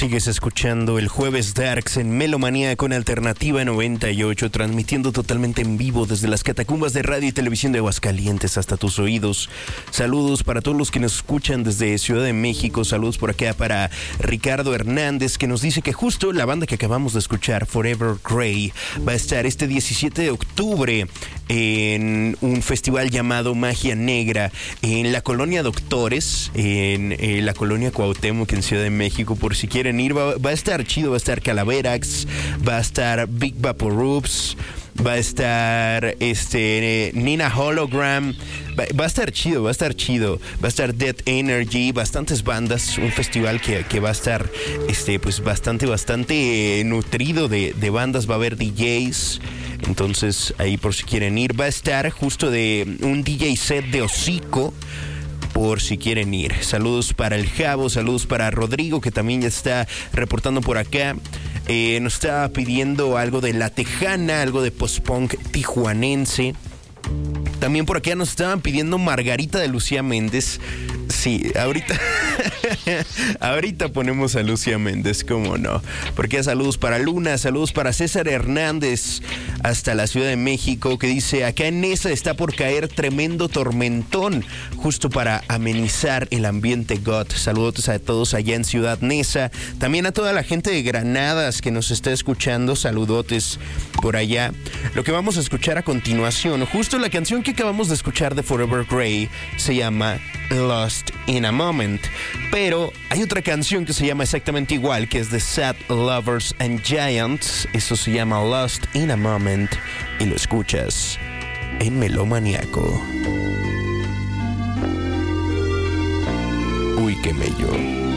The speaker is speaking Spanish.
Sigues escuchando el Jueves Darks en Melomanía con Alternativa 98, transmitiendo totalmente en vivo desde las catacumbas de radio y televisión de Aguascalientes hasta tus oídos. Saludos para todos los que nos escuchan desde Ciudad de México. Saludos por acá para Ricardo Hernández, que nos dice que justo la banda que acabamos de escuchar, Forever Grey, va a estar este 17 de octubre en un festival llamado Magia Negra en la Colonia Doctores, en la Colonia Cuauhtémoc en Ciudad de México. Por si quieren ir, va a estar chido. Va a estar Calaverax, va a estar Big Vaporubs, va a estar Nina Hologram. Va a estar chido, va a estar Dead Energy, bastantes bandas, un festival que va a estar pues bastante nutrido de bandas. Va a haber DJs, entonces ahí por si quieren ir. Va a estar justo de un DJ set de Hocico, por si quieren ir. Saludos para el Javo, saludos para Rodrigo, que también ya está reportando por acá. Nos está pidiendo algo de La Tejana, algo de post-punk tijuanense. También por acá nos estaban pidiendo Margarita de Lucía Méndez. Sí, ahorita ponemos a Lucía Méndez, cómo no. Porque saludos para Luna, saludos para César Hernández hasta la Ciudad de México, que dice: acá en Nesa está por caer tremendo tormentón, justo para amenizar el ambiente God. Saludos a todos allá en Ciudad Nesa. También a toda la gente de Granadas que nos está escuchando, saludotes por allá. Lo que vamos a escuchar a continuación, justo la canción que acabamos de escuchar de Forever Grey, se llama Lost in a Moment, pero hay otra canción que se llama exactamente igual, que es de Sad Lovers and Giants. Eso se llama Lost in a Moment y lo escuchas en Melomaniaco. Uy, qué mello.